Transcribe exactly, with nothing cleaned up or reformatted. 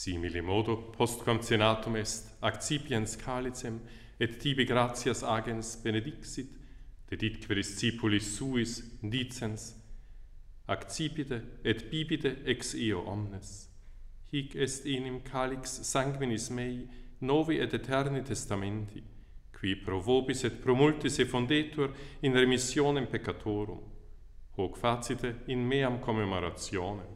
Simili modo postquam cenatum est, accipiens calicem, et tibi gratias agens benedixit, deditque discipulis suis dicens, accipite et bibite ex eo omnes. Hic est enim calix sanguinis mei, novi et eterni testamenti, qui pro vobis et pro multis effundetur in remissionem peccatorum. Hoc facite in meam commemorationem.